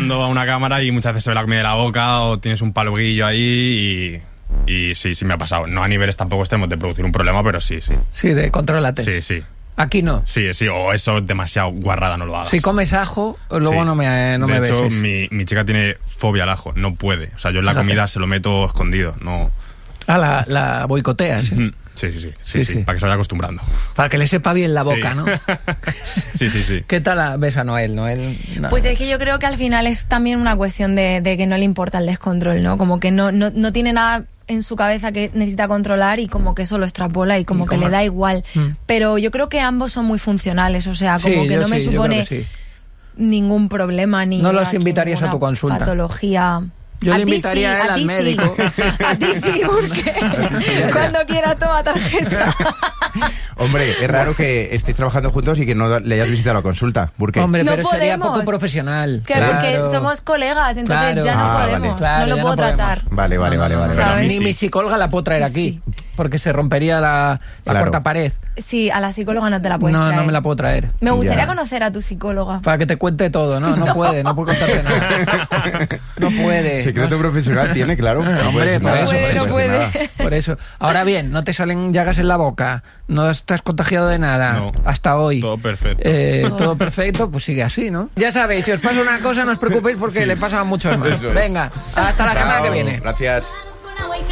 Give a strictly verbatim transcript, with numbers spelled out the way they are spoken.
hablando a una cámara y muchas veces se ve la comida de la boca o tienes un palguillo ahí y, y sí, sí me ha pasado. No a niveles tampoco extremos de producir un problema, pero sí, sí. Sí, de contrólate. Sí, sí. Aquí no. Sí, sí, o eso demasiado guarrada, no lo hagas. Si comes ajo, luego sí. no me, no de me hecho, beses. mi, mi chica tiene fobia al ajo, no puede. O sea, yo en la Fíjate. comida se lo meto escondido, no... Ah, la, la boicoteas. ¿eh? Sí, sí, sí, sí, Sí, sí, sí. para que se vaya acostumbrando. Para que le sepa bien la boca, Sí. ¿no? Sí, sí, sí. ¿Qué tal ves a Noel? Noel no. Pues es que yo creo que al final es también una cuestión de, de que no le importa el descontrol, ¿no? Como que no, no, no tiene nada en su cabeza que necesita controlar y como que eso lo extrapola y como ¿Y que cómo? le da igual. Mm. Pero yo creo que ambos son muy funcionales, o sea, como Sí, que yo no me sí, yo creo supone que sí. ningún problema ni No los aquí invitarías a tu ninguna consulta. Patología. Yo A le ti invitaría sí, a él a al ti médico. Sí. A ti sí, porque cuando quiera toma tarjeta. Hombre, es raro que estéis trabajando juntos y que no le hayas visitado la consulta. ¿Por qué? Hombre, No pero sería podemos. poco profesional. Que porque somos colegas, entonces Claro. ya no Ah, podemos, vale. Claro, no lo ya puedo no podemos. tratar. Vale, vale, No, vale, no, vale. no, vale. ¿sabes? Ni Sí. mi psicóloga la puedo traer Que aquí, sí. porque se rompería la, la Claro. cuarta pared. Sí, a la psicóloga no te la puedes No, traer. no me la puedo traer. Me gustaría Ya. conocer a tu psicóloga. Para que te cuente todo, no, no, puede, no puede contarte nada. No puede. Secreto profesional tiene, claro. Hombre, puede decir por nada, eso, puede no decir puede. nada. Por eso. Ahora bien, no te salen llagas en la boca, no estás contagiado de nada No. hasta hoy. Todo perfecto. Eh, todo perfecto, pues sigue así, ¿no? Ya sabéis, si os pasa una cosa, no os preocupéis porque Sí. le pasa a muchos más. Eso es. Venga, hasta la semana que Chao, viene. Gracias.